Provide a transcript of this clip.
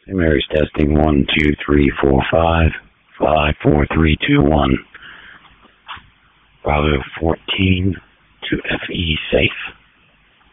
St. Mary's testing 1, 2, 3, 4, 5, 5, 4, 3, 2, 1. Bravo 14 to FE safe.